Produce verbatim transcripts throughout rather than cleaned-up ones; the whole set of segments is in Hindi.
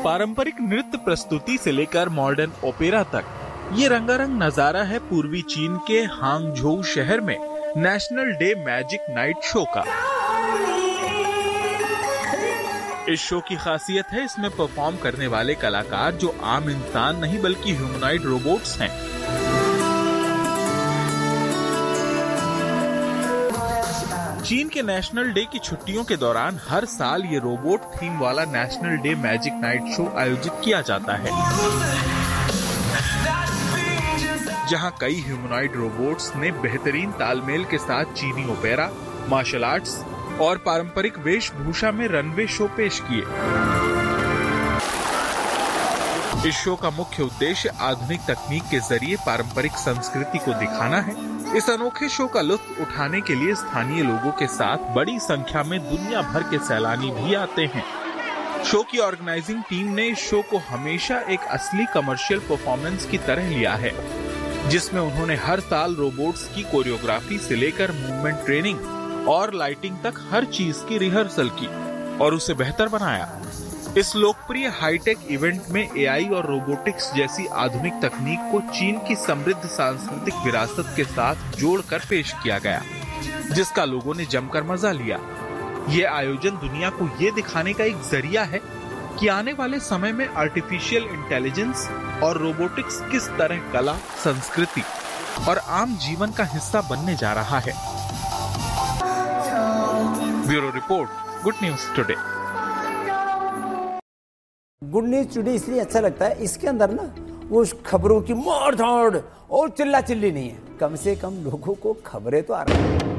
पारंपरिक नृत्य प्रस्तुति से लेकर मॉडर्न ओपेरा तक, ये रंगारंग नजारा है पूर्वी चीन के हांगझोउ शहर में national day magic night show का। इस शो की खासियत है इसमें परफॉर्म करने वाले कलाकार जो आम इंसान नहीं बल्कि ह्यूमनॉइड रोबोट्स हैं। चीन के नेशनल डे की छुट्टियों के दौरान हर साल ये रोबोट थीम वाला national day magic night show आयोजित किया जाता है, जहां कई ह्यूमनॉइड रोबोट्स ने बेहतरीन तालमेल के साथ चीनी ओपेरा, मार्शल आर्ट्स और पारंपरिक वेशभूषा में रनवे शो पेश किए। इस शो का मुख्य उद्देश्य आधुनिक तकनीक के जरिए पारंपरिक संस्कृति को दिखाना है। इस अनोखे शो का लुत्फ उठाने के लिए स्थानीय लोगों के साथ बड़ी संख्या में दुनिया भर के सैलानी भी आते हैं। शो की ऑर्गेनाइजिंग टीम ने इस शो को हमेशा एक असली कमर्शियल परफॉर्मेंस की तरह लिया है, जिसमें उन्होंने हर साल रोबोट्स की कोरियोग्राफी से लेकर मूवमेंट ट्रेनिंग और लाइटिंग तक हर चीज की रिहर्सल की और उसे बेहतर बनाया। इस लोकप्रिय हाईटेक इवेंट में एआई और रोबोटिक्स जैसी आधुनिक तकनीक को चीन की समृद्ध सांस्कृतिक विरासत के साथ जोड़कर पेश किया गया, जिसका लोगों ने जमकर मजा लिया। ये आयोजन दुनिया को ये दिखाने का एक जरिया है कि आने वाले समय में आर्टिफिशियल इंटेलिजेंस और रोबोटिक्स किस तरह कला, संस्कृति और आम जीवन का हिस्सा बनने जा रहा है। Bureau report, good news today. Good news today इसलिए अच्छा लगता है, इसके अंदर ना वो खबरों की मार धाड़ और चिल्ला चिल्ली नहीं है, कम से कम लोगों को खबरें तो आ रही हैं।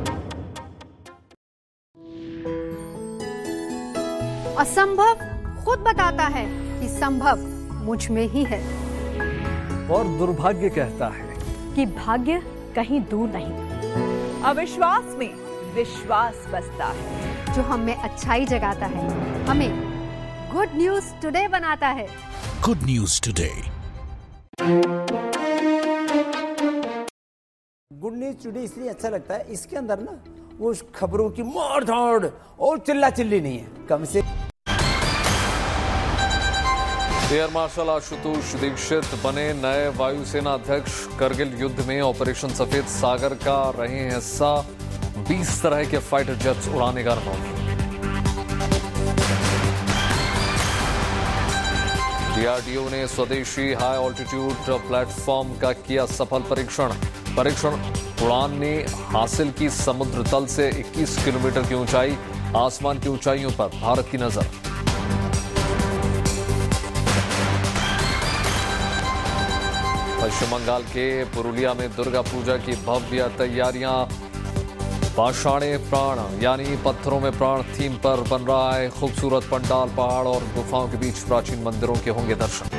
असंभव खुद बताता है कि संभव मुझ में ही है, और दुर्भाग्य कहता है कि भाग्य कहीं दूर नहीं। अविश्वास में विश्वास बसता है, जो हम में अच्छाई जगाता है, हमें गुड न्यूज टुडे बनाता है। Good news today. Good news today इसलिए अच्छा लगता है, इसके अंदर ना वो खबरों की मार धाड़ और चिल्ला चिल्ली नहीं है, कम से एयर मार्शल आशुतोष दीक्षित बने नए वायुसेना अध्यक्ष। करगिल युद्ध में ऑपरेशन सफेद सागर का रहे हैं हिस्सा। बीस तरह के फाइटर जेट्स उड़ाने का अनुभव। डीआरडीओ ने स्वदेशी हाई ऑल्टीट्यूड प्लेटफॉर्म का किया सफल परीक्षण। परीक्षण उड़ान ने हासिल की समुद्र तल से इक्कीस किलोमीटर की ऊंचाई। आसमान की ऊंचाइयों पर भारत की नजर। पश्चिम बंगाल के पुरुलिया में दुर्गा पूजा की भव्य तैयारियां। पाषाणे प्राण यानी पत्थरों में प्राण थीम पर बन रहा है खूबसूरत पंडाल। पहाड़ और गुफाओं के बीच प्राचीन मंदिरों के होंगे दर्शन।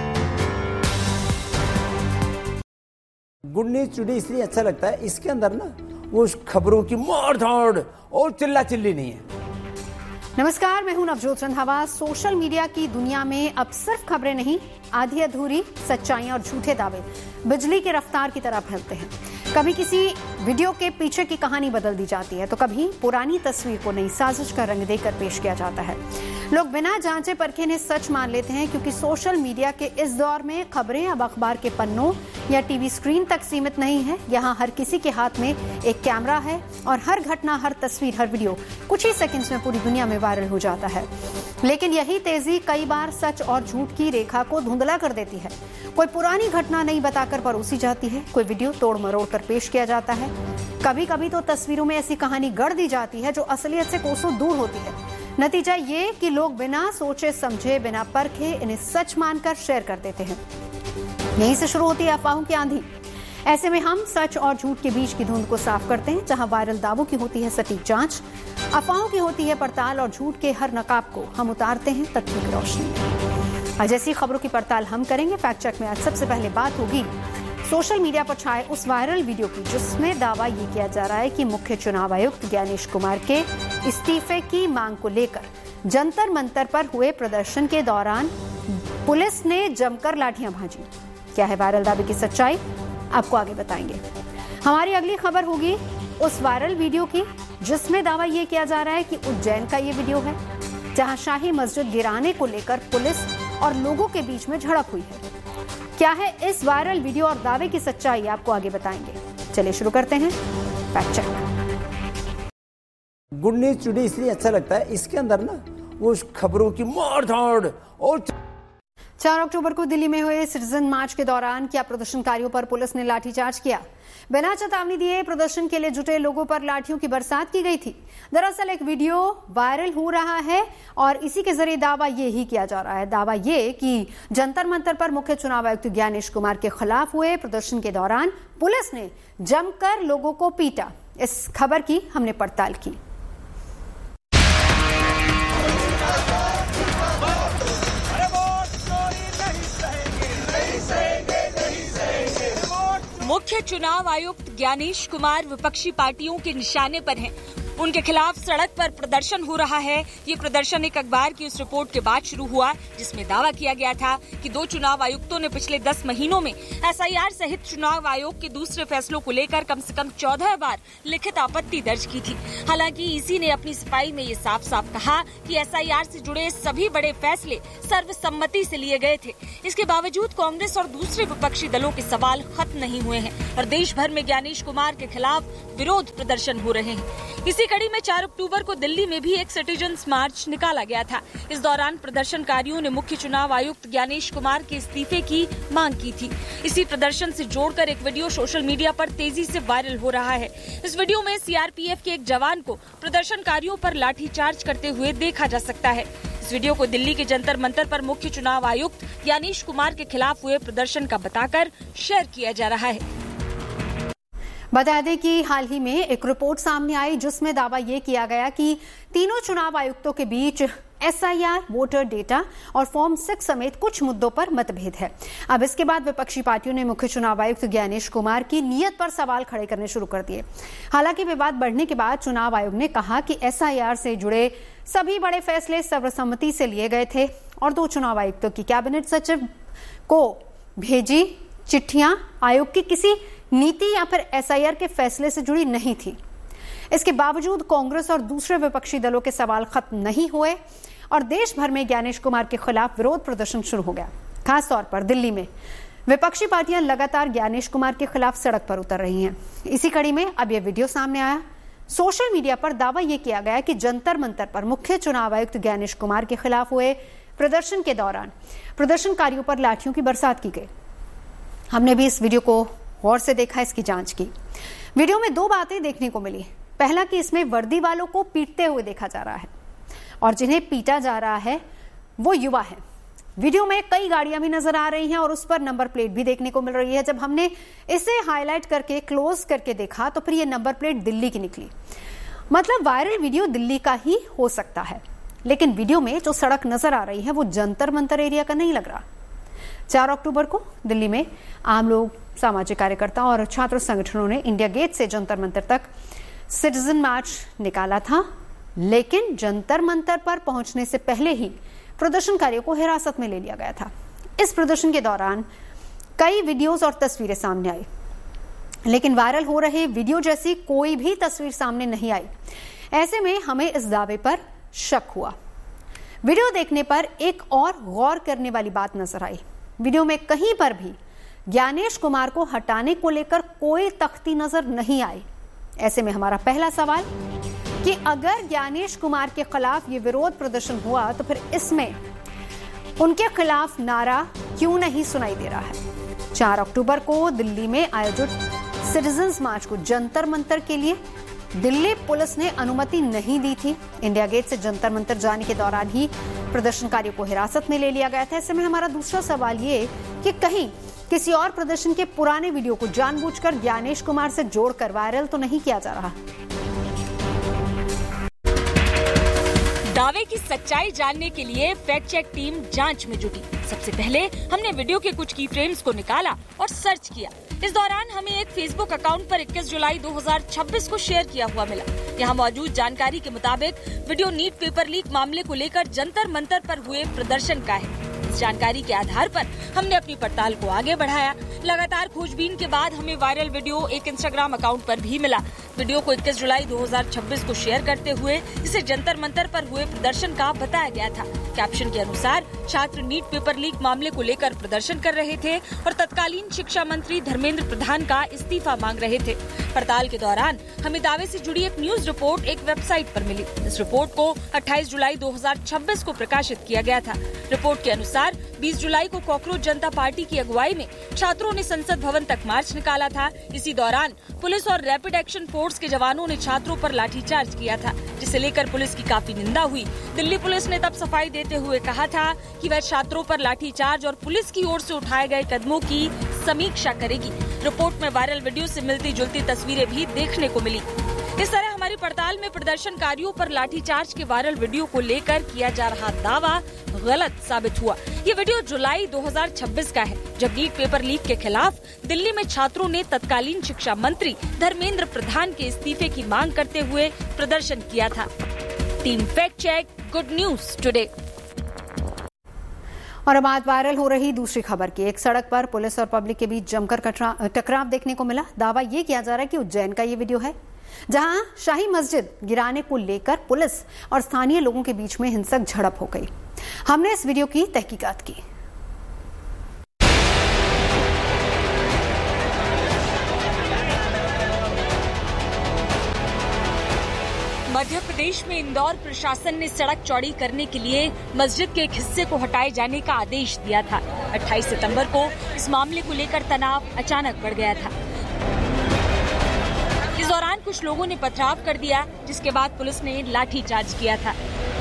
गुड न्यूज टुडे इसलिए अच्छा लगता है, इसके अंदर ना वो खबरों की मार धाड़ और चिल्ला चिल्ली नहीं है। नमस्कार, मैं हूं नवजोत रंधावा। सोशल मीडिया की दुनिया में अब सिर्फ खबरें नहीं, आधी अधूरी सच्चाइयां और झूठे दावे बिजली की रफ्तार की तरह फैलते हैं। कभी किसी वीडियो के पीछे की कहानी बदल दी जाती है, तो कभी पुरानी तस्वीर को नई साजिश का रंग देकर पेश किया जाता है। लोग बिना जांचे परखे इन्हें सच मान लेते हैं, क्योंकि सोशल मीडिया के इस दौर में खबरें अब अखबार के पन्नों या टीवी स्क्रीन तक सीमित नहीं है। यहाँ हर किसी के हाथ में एक कैमरा है और हर घटना, हर तस्वीर, हर वीडियो कुछ ही सेकंड्स में पूरी दुनिया में वायरल हो जाता है। लेकिन यही तेजी कई बार सच और झूठ की रेखा को धुंधला कर देती है। कोई पुरानी घटना नहीं बताकर परोसी जाती है, कोई वीडियो तोड़ मरोड़ कर पेश किया जाता है। कभी कभी तो तस्वीरों में ऐसी कहानी गढ़ दी जाती है जो असलियत से कोसों दूर होती है। नतीजा ये कि लोग बिना सोचे समझे, बिना परखे इन्हें सच मानकर शेयर कर देते हैं। यहीं से शुरू होती है अफवाहों की आंधी। ऐसे में हम सच और झूठ के बीच की धुंध को साफ करते हैं। जहां वायरल दावों की होती है सटीक जांच, अफवाहों की होती है पड़ताल और झूठ के हर नकाब को हम उतारते हैं तथ्यों की रोशनी में। आज ऐसी खबरों की पड़ताल हम करेंगे। फैक्ट चेक में आज सबसे पहले बात होगी सोशल मीडिया पर छाए उस वायरल वीडियो की, जिसमें दावा ये किया जा रहा है कि मुख्य चुनाव आयुक्त ज्ञानेश कुमार के इस्तीफे की मांग को लेकर जंतर मंतर पर हुए प्रदर्शन के दौरान पुलिस ने जमकर लाठियां भांजी। क्या है वायरल दावे की सच्चाई, आपको आगे बताएंगे। हमारी अगली खबर होगी उस वायरल वीडियो की, जिसमें दावा यह किया जा रहा है कि उज्जैन का ये वीडियो है, जहां शाही मस्जिद गिराने को लेकर पुलिस और लोगों के बीच में झड़प हुई है। क्या है इस वायरल वीडियो और दावे की सच्चाई, आपको आगे बताएंगे। चलिए शुरू करते हैं fact check. Good news today इसलिए अच्छा लगता है, इसके अंदर ना वो खबरों की मार धाड़ और चार अक्टूबर को दिल्ली में हुए सिटीजन मार्च के दौरान क्या प्रदर्शनकारियों पर पुलिस ने लाठीचार्ज किया? बिना चेतावनी दिए प्रदर्शन के लिए जुटे लोगों पर लाठियों की बरसात की गई थी। दरअसल एक वीडियो वायरल हो रहा है और इसी के जरिए दावा ये ही किया जा रहा है। दावा ये कि जंतर मंतर पर मुख्य चुनाव आयुक्त ज्ञानेश कुमार के खिलाफ हुए प्रदर्शन के दौरान पुलिस ने जमकर लोगों को पीटा। इस खबर की हमने पड़ताल की। मुख्य चुनाव आयुक्त ज्ञानेश कुमार विपक्षी पार्टियों के निशाने पर हैं। उनके खिलाफ सड़क पर प्रदर्शन हो रहा है। ये प्रदर्शन एक अखबार की उस रिपोर्ट के बाद शुरू हुआ जिसमें दावा किया गया था कि दो चुनाव आयुक्तों ने पिछले दस महीनों में एसआईआर सहित चुनाव आयोग के दूसरे फैसलों को लेकर कम से कम चौदह बार लिखित आपत्ति दर्ज की थी। हालांकि ईसी ने अपनी सफाई में ये साफ साफ कहा कि एसआईआर से जुड़े सभी बड़े फैसले सर्वसम्मति से लिए गए थे। इसके बावजूद कांग्रेस और दूसरे विपक्षी दलों के सवाल खत्म नहीं हुए हैं और देश भर में ज्ञानेश कुमार के खिलाफ विरोध प्रदर्शन हो रहे हैं। इसी कड़ी में चार अक्टूबर को दिल्ली में भी एक सिटीजन्स मार्च निकाला गया था। इस दौरान प्रदर्शनकारियों ने मुख्य चुनाव आयुक्त ज्ञानेश कुमार के इस्तीफे की मांग की थी। इसी प्रदर्शन से जोड़कर एक वीडियो सोशल मीडिया पर तेजी से वायरल हो रहा है। इस वीडियो में सीआरपीएफ के एक जवान को प्रदर्शनकारियों पर लाठीचार्ज करते हुए देखा जा सकता है। इस वीडियो को दिल्ली के जंतर मंतर पर मुख्य चुनाव आयुक्त ज्ञानेश कुमार के खिलाफ हुए प्रदर्शन का बताकर शेयर किया जा रहा है। बता दें कि हाल ही में एक रिपोर्ट सामने आई जिसमें दावा ये किया गया कि तीनों चुनाव आयुक्तों के बीच एसआईआर, वोटर डेटा और फॉर्म सिक्स समेत कुछ मुद्दों पर मतभेद है। अब इसके बाद विपक्षी पार्टियों ने मुख्य चुनाव आयुक्त ज्ञानेश कुमार की नीयत पर सवाल खड़े करने शुरू कर दिए। हालांकि विवाद बढ़ने के बाद चुनाव आयोग ने कहा कि एसआईआर से जुड़े सभी बड़े फैसले सर्वसम्मति से लिए गए थे और दो चुनाव आयुक्तों की कैबिनेट सचिव को भेजी चिट्ठियां आयोग की किसी नीति या फिर एसआईआर के फैसले से जुड़ी नहीं थी। इसके बावजूद कांग्रेस और दूसरे विपक्षी दलों के सवाल खत्म नहीं हुए और देश भर में ज्ञानेश कुमार के खिलाफ विरोध प्रदर्शन शुरू हो गया। खासतौर पर दिल्ली में विपक्षी पार्टियां लगातार ज्ञानेश कुमार के खिलाफ सड़क पर उतर रही हैं। इसी कड़ी में अब यह वीडियो सामने आया। सोशल मीडिया पर दावा यह किया गया कि जंतर मंतर पर मुख्य चुनाव आयुक्त ज्ञानेश कुमार के खिलाफ हुए प्रदर्शन के दौरान प्रदर्शनकारियों पर लाठियों की बरसात की गई। हमने भी इस वीडियो को गौर से देखा, इसकी जांच की। वीडियो में दो बातें देखने को मिली। पहला कि इसमें वर्दी वालों को पीटते हुए देखा जा रहा है और जिन्हें पीटा जा रहा है वो युवा है। वीडियो में कई गाड़ियां भी नजर आ रही हैं और उस पर नंबर प्लेट भी देखने को मिल रही है। जब हमने इसे हाईलाइट करके क्लोज करके देखा तो फिर ये नंबर प्लेट दिल्ली की निकली। मतलब वायरल वीडियो दिल्ली का ही हो सकता है, लेकिन वीडियो में जो सड़क नजर आ रही है वो जंतर मंतर एरिया का नहीं लग रहा। चार अक्टूबर को दिल्ली में आम लोग, सामाजिक कार्यकर्ता और छात्र संगठनों ने इंडिया गेट से जंतर मंतर तक सिटीजन मार्च निकाला था, लेकिन जंतर मंतर पर पहुंचने से पहले ही प्रदर्शनकारियों को हिरासत में ले लिया गया था। इस प्रदर्शन के दौरान कई वीडियोस और तस्वीरें सामने आई, लेकिन वायरल हो रहे वीडियो जैसी कोई भी तस्वीर सामने नहीं आई। ऐसे में हमें इस दावे पर शक हुआ। वीडियो देखने पर एक और गौर करने वाली बात नजर आई। वीडियो में कहीं पर भी ज्ञानेश कुमार को हटाने को लेकर कोई तख्ती नजर नहीं आई। ऐसे में हमारा पहला सवाल कि अगर ज्ञानेश कुमार के खिलाफ ये विरोध प्रदर्शन हुआ तो फिर इसमें उनके खिलाफ नारा क्यों नहीं सुनाई दे रहा है? चार अक्टूबर को दिल्ली में आयोजित सिटीजन्स मार्च को जंतर मंतर के लिए दिल्ली पुलिस ने अनुमति नहीं दी थी। इंडिया गेट से जंतर मंतर जाने के दौरान ही प्रदर्शनकारियों को हिरासत में ले लिया गया था। ऐसे में हमारा दूसरा सवाल ये कि कहीं किसी और प्रदर्शन के पुराने वीडियो को जानबूझकर ज्ञानेश कुमार से जोड़कर वायरल तो नहीं किया जा रहा। दावे की सच्चाई जानने के लिए फैक्ट चेक टीम जांच में जुटी। सबसे पहले हमने वीडियो के कुछ की फ्रेम्स को निकाला और सर्च किया। इस दौरान हमें एक फेसबुक अकाउंट पर इक्कीस जुलाई दो हज़ार छब्बीस को शेयर किया हुआ मिला। यहाँ मौजूद जानकारी के मुताबिक वीडियो नीट पेपर लीक मामले को लेकर जंतर मंतर पर हुए प्रदर्शन का है। इस जानकारी के आधार पर हमने अपनी पड़ताल को आगे बढ़ाया। लगातार खोजबीन के बाद हमें वायरल वीडियो एक इंस्टाग्राम अकाउंट पर भी मिला। वीडियो को इक्कीस जुलाई दो हज़ार छब्बीस को शेयर करते हुए इसे जंतर मंतर पर हुए प्रदर्शन का बताया गया था। कैप्शन के अनुसार छात्र नीट पेपर लीक मामले को लेकर प्रदर्शन कर रहे थे और तत्कालीन शिक्षा मंत्री धर्मेंद्र प्रधान का इस्तीफा मांग रहे थे। पड़ताल के दौरान हमें दावे से जुड़ी एक न्यूज रिपोर्ट एक वेबसाइट पर मिली। इस रिपोर्ट को अट्ठाईस जुलाई दो हज़ार छब्बीस को प्रकाशित किया गया था। रिपोर्ट के अनुसार बीस जुलाई को कॉकरोच जनता पार्टी की अगुवाई में छात्रों ने संसद भवन तक मार्च निकाला था। इसी दौरान पुलिस और रैपिड एक्शन फोर्स के जवानों ने छात्रों पर लाठीचार्ज किया था, जिसे लेकर पुलिस की काफी निंदा हुई। दिल्ली पुलिस ने तब सफाई देते हुए कहा था कि वह छात्रों पर लाठीचार्ज और पुलिस की ओर से उठाए गए कदमों की समीक्षा करेगी। रिपोर्ट में वायरल वीडियो से मिलती जुलती तस्वीरें भी देखने को मिली। इस तरह हमारी पड़ताल में प्रदर्शनकारियों पर लाठीचार्ज के वायरल वीडियो को लेकर किया जा रहा दावा गलत साबित हुआ। ये वीडियो जुलाई दो हज़ार छब्बीस का है, जब नीट पेपर लीक के खिलाफ दिल्ली में छात्रों ने तत्कालीन शिक्षा मंत्री धर्मेंद्र प्रधान के इस्तीफे की मांग करते हुए प्रदर्शन किया था। Team fact check, good news today. और अब बात वायरल हो रही दूसरी खबर की। एक सड़क पर पुलिस और पब्लिक के बीच जमकर टकराव देखने को मिला। दावा ये किया जा रहा है कि उज्जैन का ये वीडियो है, जहां शाही मस्जिद गिराने को लेकर पुलिस और स्थानीय लोगों के बीच में हिंसक झड़प हो गई। हमने इस वीडियो की तहकीकात की। मध्य प्रदेश में इंदौर प्रशासन ने सड़क चौड़ी करने के लिए मस्जिद के एक हिस्से को हटाए जाने का आदेश दिया था। अट्ठाईस सितंबर को इस मामले को लेकर तनाव अचानक बढ़ गया था। इस दौरान कुछ लोगों ने पथराव कर दिया, जिसके बाद पुलिस ने लाठीचार्ज किया था।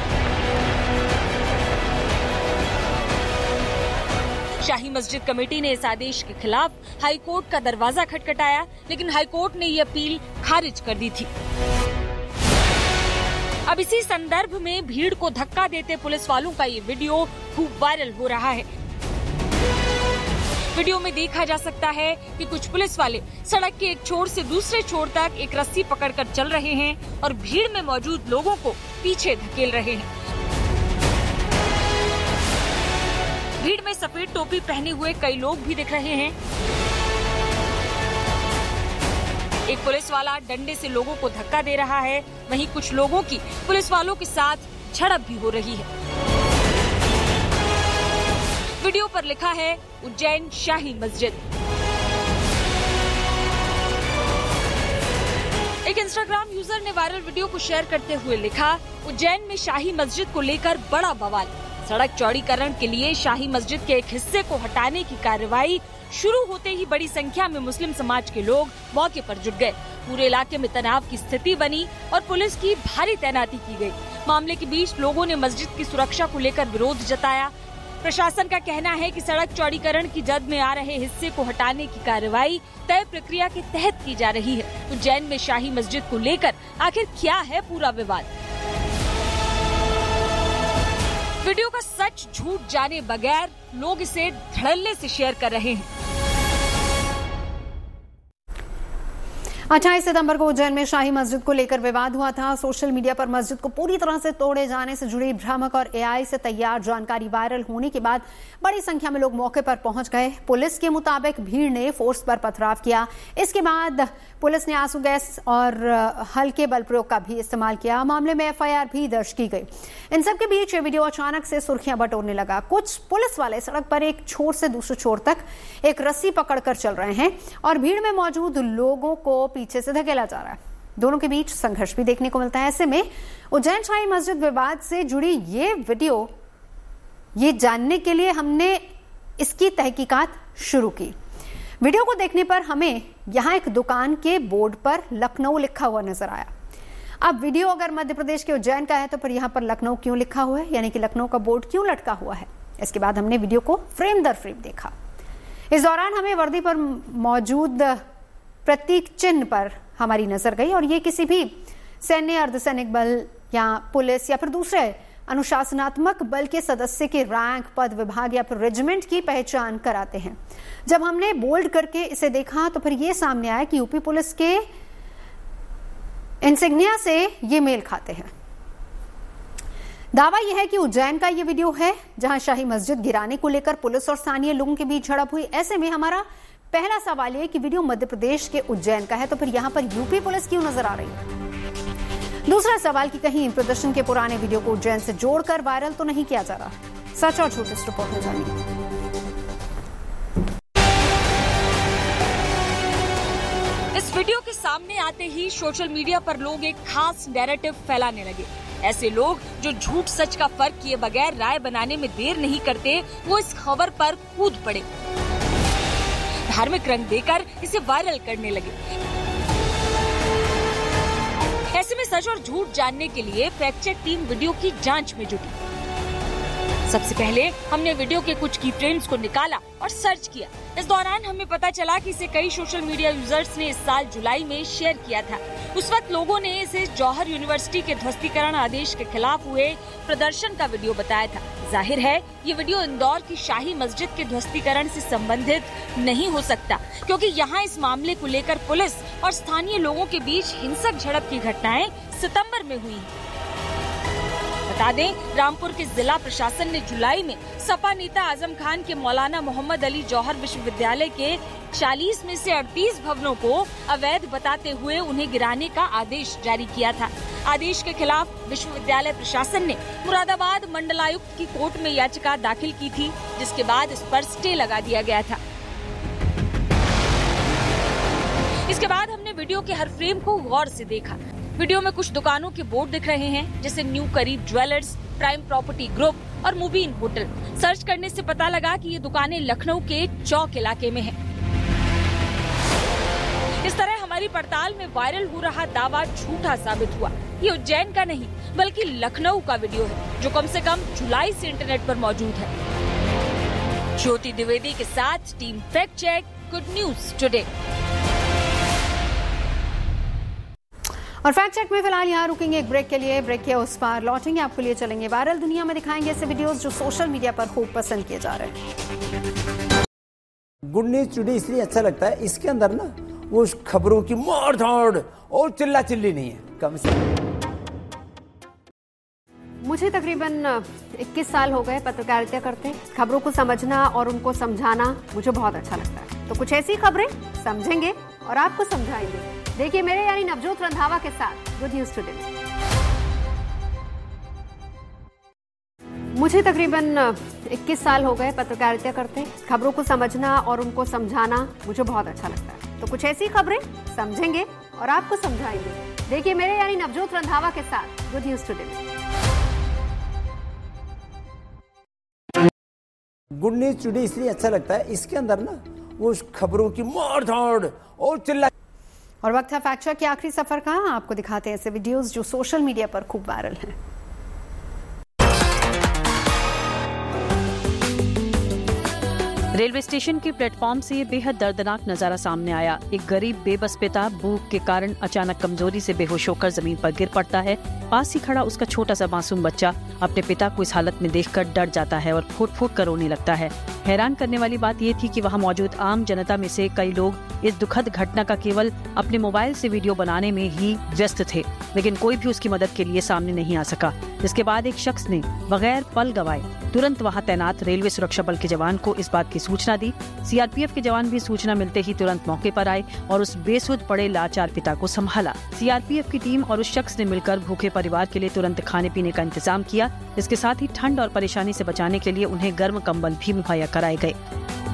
शाही मस्जिद कमेटी ने इस आदेश के खिलाफ हाईकोर्ट का दरवाजा खटखटाया, लेकिन हाईकोर्ट ने ये अपील खारिज कर दी थी। अब इसी संदर्भ में भीड़ को धक्का देते पुलिस वालों का ये वीडियो खूब वायरल हो रहा है। वीडियो में देखा जा सकता है कि कुछ पुलिस वाले सड़क के एक छोर से दूसरे छोर तक एक रस्सी पकड़कर चल रहे हैं और भीड़ में मौजूद लोगों को पीछे धकेल रहे हैं। भीड़ में सफेद टोपी पहने हुए कई लोग भी दिख रहे हैं। एक पुलिस वाला डंडे से लोगों को धक्का दे रहा है, वहीं कुछ लोगों की पुलिस वालों के साथ झड़प भी हो रही है। वीडियो पर लिखा है उज्जैन शाही मस्जिद। एक इंस्टाग्राम यूजर ने वायरल वीडियो को शेयर करते हुए लिखा, उज्जैन में शाही मस्जिद को लेकर बड़ा बवाल। सड़क चौड़ीकरण के लिए शाही मस्जिद के एक हिस्से को हटाने की कार्रवाई शुरू होते ही बड़ी संख्या में मुस्लिम समाज के लोग मौके पर जुट गए। पूरे इलाके में तनाव की स्थिति बनी और पुलिस की भारी तैनाती की गई। मामले के बीच लोगों ने मस्जिद की सुरक्षा को लेकर विरोध जताया। प्रशासन का कहना है कि सड़क चौड़ीकरण की जद में आ रहे हिस्से को हटाने की कार्रवाई तय प्रक्रिया के तहत की जा रही है। उज्जैन में शाही मस्जिद को लेकर आखिर क्या है पूरा विवाद? वीडियो का सच झूठ जाने बगैर लोग इसे धड़ल्ले से शेयर कर रहे हैं। अट्ठाईस सितंबर को उज्जैन में शाही मस्जिद को लेकर विवाद हुआ था। सोशल मीडिया पर मस्जिद को पूरी तरह से तोड़े जाने से जुड़ी भ्रामक और एआई से तैयार जानकारी वायरल होने के बाद बड़ी संख्या में लोग मौके पर पहुंच गए। पुलिस के मुताबिक भीड़ ने फोर्स पर पथराव किया। इसके बाद पुलिस ने आंसू गैस और हल्के बल प्रयोग का भी इस्तेमाल किया। मामले में एफआईआर भी दर्ज की गई। इन सब के बीच ये वीडियो अचानक से सुर्खियां बटोरने लगा। कुछ पुलिस वाले सड़क पर एक छोर से दूसरे छोर तक एक रस्सी पकड़कर चल रहे हैं और भीड़ में मौजूद लोगों को पीछे से धकेला जा रहा है। दोनों के बीच संघर्ष भी देखने को मिलता है। ऐसे में उज्जैन शाही मस्जिद विवाद से जुड़ी ये वीडियो, ये जानने के लिए हमने इसकी तहकीकात शुरू की। वीडियो को देखने पर हमें यहां एक दुकान के बोर्ड पर लखनऊ लिखा हुआ नजर आया। अब वीडियो अगर मध्य प्रदेश के उज्जैन का है तो फिर यहां पर लखनऊ क्यों लिखा हुआ है, यानी कि लखनऊ का बोर्ड क्यों लटका हुआ है? इसके बाद हमने वीडियो को फ्रेम दर फ्रेम देखा। इस दौरान हमें वर्दी पर मौजूद प्रतीक चिन्ह पर हमारी नजर गई और ये किसी भी सैन्य, अर्धसैनिक बल या पुलिस या फिर दूसरे अनुशासनात्मक बल के सदस्य के रैंक, पद, विभाग या फिर रेजिमेंट की पहचान कराते हैं। जब हमने बोल्ड करके इसे देखा तो फिर ये सामने आया कि यूपी पुलिस के इंसिग्निया से ये मेल खाते हैं। दावा यह है कि उज्जैन का ये वीडियो है जहां शाही मस्जिद गिराने को लेकर पुलिस और स्थानीय लोगों के बीच झड़प हुई। ऐसे में हमारा पहला सवाल यह कि वीडियो मध्य प्रदेश के उज्जैन का है तो फिर यहां पर यूपी पुलिस क्यों नजर आ रही है। दूसरा सवाल कि कहीं प्रदर्शन के पुराने वीडियो को उज्जैन से जोड़कर वायरल तो नहीं किया जा रहा। सच और झूठ इस रिपोर्ट में जानिए। इस वीडियो के सामने आते ही सोशल मीडिया पर लोग एक खास नैरेटिव फैलाने लगे। ऐसे लोग जो झूठ सच का फर्क किए बगैर राय बनाने में देर नहीं करते, वो इस खबर पर कूद पड़े, धार्मिक रंग देकर इसे वायरल करने लगे। ऐसे में सच और झूठ जानने के लिए फैक्ट चेक टीम वीडियो की जांच में जुटी। सबसे पहले हमने वीडियो के कुछ की फ्रेम्स को निकाला और सर्च किया। इस दौरान हमें पता चला कि इसे कई सोशल मीडिया यूजर्स ने इस साल जुलाई में शेयर किया था। उस वक्त लोगों ने इसे जौहर यूनिवर्सिटी के ध्वस्तीकरण आदेश के खिलाफ हुए प्रदर्शन का वीडियो बताया था। जाहिर है ये वीडियो इंदौर की शाही मस्जिद के ध्वस्तीकरण से संबंधित नहीं हो सकता, क्योंकि यहाँ इस मामले को लेकर पुलिस और स्थानीय लोगों के बीच हिंसक झड़प की घटनाएं सितंबर में हुई। बता दें, रामपुर के जिला प्रशासन ने जुलाई में सपा नेता आजम खान के मौलाना मोहम्मद अली जौहर विश्वविद्यालय के चालीस में से अड़तीस भवनों को अवैध बताते हुए उन्हें गिराने का आदेश जारी किया था। आदेश के खिलाफ विश्वविद्यालय प्रशासन ने मुरादाबाद मंडलायुक्त की कोर्ट में याचिका दाखिल की थी, जिसके बाद इस पर स्टे लगा दिया गया था। इसके बाद हमने वीडियो के हर फ्रेम को गौर से देखा। वीडियो में कुछ दुकानों के बोर्ड दिख रहे हैं, जैसे न्यू करीब ज्वेलर्स, प्राइम प्रॉपर्टी ग्रुप और मुबीन होटल। सर्च करने से पता लगा कि ये दुकानें लखनऊ के चौक इलाके में हैं। इस तरह हमारी पड़ताल में वायरल हो रहा दावा झूठा साबित हुआ। ये उज्जैन का नहीं बल्कि लखनऊ का वीडियो है, जो कम से कम जुलाई से इंटरनेट पर मौजूद है। ज्योति द्विवेदी के साथ team fact check, good news today. और फैक्ट चेक में फिलहाल यहाँ रुकेंगे एक ब्रेक के लिए। ब्रेक के उस पार लौटेंगे, आपके लिए चलेंगे वायरल दुनिया में, दिखाएंगे ऐसे वीडियोस जो सोशल मीडिया पर खूब पसंद किए जा रहे हैं। गुड न्यूज टुडे इसलिए अच्छा लगता है, इसके अंदर ना वो खबरों की मार धाड़ और चिल्ला चिल्ली नहीं है, कम से कम। मुझे तकरीबन इक्कीस साल हो गए पत्रकारिता करते। खबरों को समझना और उनको समझाना मुझे बहुत अच्छा लगता है। तो कुछ ऐसी खबरें समझेंगे और आपको समझाएंगे। देखिए मेरे यानी नवजोत रंधावा के साथ गुड न्यूज टुडे। मुझे तकरीबन इक्कीस साल हो गए पत्रकारिता करते। खबरों को समझना और उनको समझाना मुझे बहुत अच्छा लगता है। तो कुछ ऐसी खबरें समझेंगे और आपको समझाएंगे। देखिए मेरे यानी नवजोत रंधावा के साथ good news today. Good news today इसलिए अच्छा लगता है, इसके अंदर ना वो खबरों की मार धाड़ और चिल्ला। और वक्त है फैक्ट चेक के आखिरी सफर का। आपको दिखाते हैं ऐसे वीडियोस जो सोशल मीडिया पर खूब वायरल हैं। रेलवे स्टेशन के प्लेटफॉर्म से ये बेहद दर्दनाक नजारा सामने आया। एक गरीब बेबस पिता भूख के कारण अचानक कमजोरी से बेहोश होकर जमीन पर गिर पड़ता है। पास ही खड़ा उसका छोटा सा मासूम बच्चा अपने पिता को इस हालत में देखकर डर जाता है और फूट फूट कर रोने लगता है। हैरान करने वाली बात ये थी कि वहाँ मौजूद आम जनता में से कई लोग इस दुखद घटना का केवल अपने मोबाइल से वीडियो बनाने में ही व्यस्त थे, लेकिन कोई भी उसकी मदद के लिए सामने नहीं आ सका। जिसके बाद एक शख्स ने बगैर पल गवाए तुरंत वहां तैनात रेलवे सुरक्षा बल के जवान को इस बात की सूचना दी। सीआरपीएफ के जवान भी सूचना मिलते ही तुरंत मौके पर आए और उस बेसुध पड़े लाचार पिता को संभाला। सीआरपीएफ की टीम और उस शख्स ने मिलकर भूखे परिवार के लिए तुरंत खाने पीने का इंतजाम किया। इसके साथ ही ठंड और परेशानी से बचाने के लिए उन्हें गर्म कंबल भी मुहैया कराए गए।